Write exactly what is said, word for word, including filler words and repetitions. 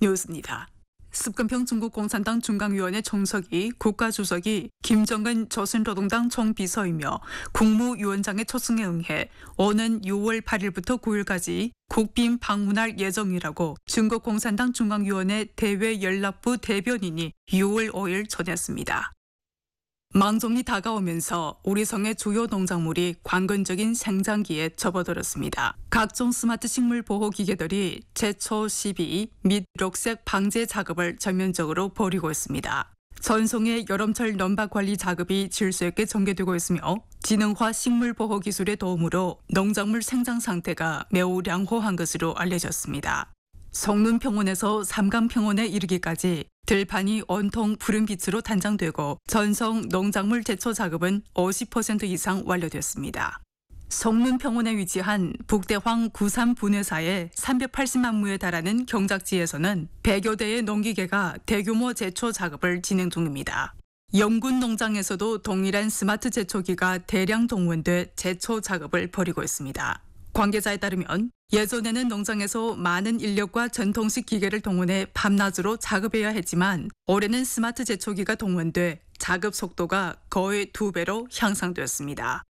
뉴스입니다. 습관평 중국 공산당 중앙위원회 총석이 국가주석이 김정은 조선노동당 총비서이며 국무위원장의 초청에 응해 오는 유월 팔일부터 구일까지 국빈 방문할 예정이라고 중국 공산당 중앙위원회 대외연락부 대변인이 유월 오일 전했습니다. 망종이 다가오면서 우리 성의 주요 농작물이 관건적인 생장기에 접어들었습니다. 각종 스마트 식물 보호 기계들이 제초 시비 및 녹색 방제 작업을 전면적으로 벌이고 있습니다. 전송의 여름철 넘박 관리 작업이 질서 있게 전개되고 있으며 지능화 식물 보호 기술의 도움으로 농작물 생장 상태가 매우良好한 것으로 알려졌습니다. 성눈평원에서 삼강평원에 이르기까지 들판이 온통 푸른빛으로 단장되고 전성 농작물 제초 작업은 오십 퍼센트 이상 완료됐습니다. 성눈평원에 위치한 북대황 구삼 분회사의 삼백팔십만 무에 달하는 경작지에서는 백여 대의 농기계가 대규모 제초 작업을 진행 중입니다. 영군 농장에서도 동일한 스마트 제초기가 대량 동원돼 제초 작업을 벌이고 있습니다. 관계자에 따르면 예전에는 농장에서 많은 인력과 전통식 기계를 동원해 밤낮으로 작업해야 했지만 올해는 스마트 제초기가 동원돼 작업 속도가 거의 두 배로 향상되었습니다.